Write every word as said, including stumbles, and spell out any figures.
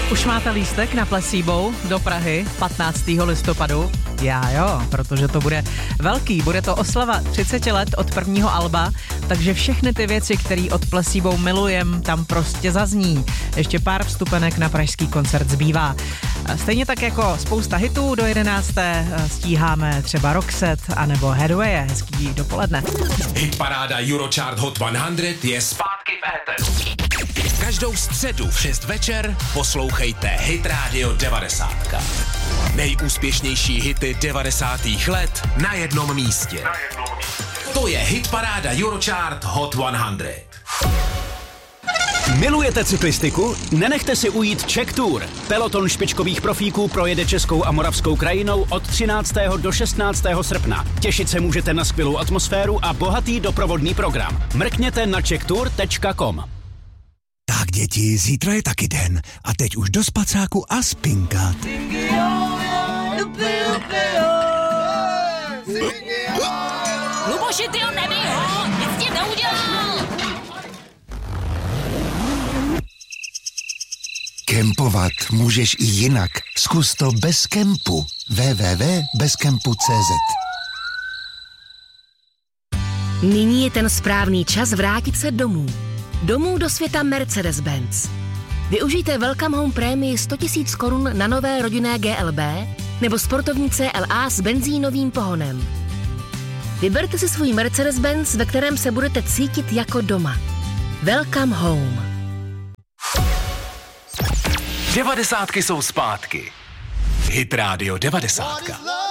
Už máte lístek na Placebo do Prahy patnáctého listopadu? Já jo, protože to bude velký, bude to oslava třicet let od prvního alba, takže všechny ty věci, které od Placebo milujem, tam prostě zazní. Ještě pár vstupenek na pražský koncert zbývá. Stejně tak jako spousta hitů do jedenácté stíháme třeba Roxette anebo Headwaye. Hezký dopoledne. Hitparáda Eurochart Hot sto je zpátky v éteru. Každou středu v šest večer poslouchejte Hit Radio devadesát. Nejúspěšnější hity devadesátých let na jednom místě. Na jednom místě. To je Hitparáda Eurochart Hot sto. Milujete cyklistiku? Nenechte si ujít Czech Tour. Peloton špičkových profíků projede českou a moravskou krajinou od třináctého do šestnáctého srpna. Těšit se můžete na skvělou atmosféru a bohatý doprovodný program. Mrkněte na czech tour tečka com. Tak děti, zítra je taky den a teď už do spacáku a spinkat. Luboši, tyjo, nebij ho, nic tím neudělal. Kempovat můžeš i jinak. Zkus to bez kempu. w w w tečka bezkempu tečka c z. Nyní je ten správný čas vrátit se domů. Domů do světa Mercedes-Benz. Využijte Welcome Home prémii sto tisíc korun na nové rodinné G L B nebo sportovní C L A s benzínovým pohonem. Vyberte si svůj Mercedes-Benz, ve kterém se budete cítit jako doma. Welcome Home. Devadesátky jsou zpátky. Hit Radio devadesát.